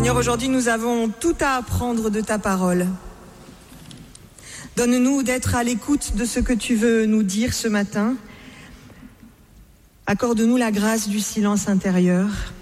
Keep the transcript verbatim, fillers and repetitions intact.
Seigneur, aujourd'hui nous avons tout à apprendre de ta parole. Donne-nous d'être à l'écoute de ce que tu veux nous dire ce matin. Accorde-nous la grâce du silence intérieur.